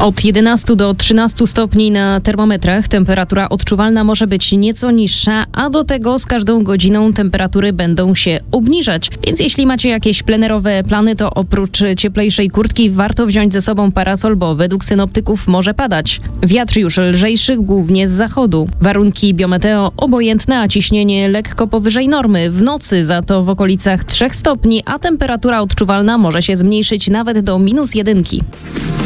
Od 11 do 13 stopni na termometrach temperatura odczuwalna może być nieco niższa, a do tego z każdą godziną temperatury będą się obniżać. Więc jeśli macie jakieś plenerowe plany, to oprócz cieplejszej kurtki warto wziąć ze sobą parasol, bo według synoptyków może padać. Wiatr już lżejszy, głównie z zachodu. Warunki biometeo obojętne, a ciśnienie lekko powyżej normy. W nocy za to w okolicach 3 stopni, a temperatura odczuwalna może się zmniejszyć nawet do -1.